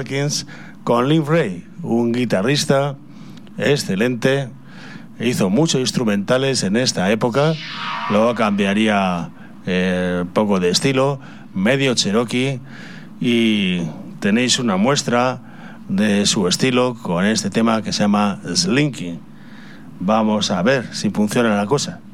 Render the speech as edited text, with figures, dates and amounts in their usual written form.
Perkins con Lynn Ray, un guitarrista excelente. Hizo muchos instrumentales en esta época, luego cambiaría poco de estilo, medio Cherokee, y tenéis una muestra de su estilo con este tema que se llama Slinky. Vamos a ver si funciona la cosa.